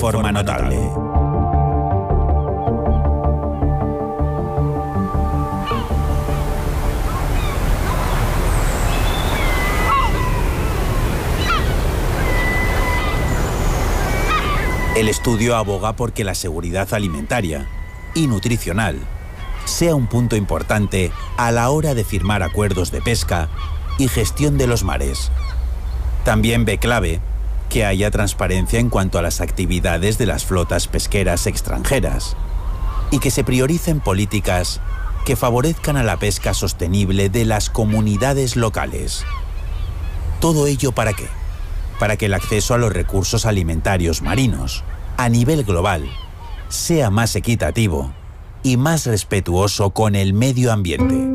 forma notable. El estudio aboga por que la seguridad alimentaria y nutricional sea un punto importante a la hora de firmar acuerdos de pesca y gestión de los mares. También ve clave que haya transparencia en cuanto a las actividades de las flotas pesqueras extranjeras y que se prioricen políticas que favorezcan a la pesca sostenible de las comunidades locales. ¿Todo ello para qué? Para que el acceso a los recursos alimentarios marinos, a nivel global, sea más equitativo y más respetuoso con el medio ambiente.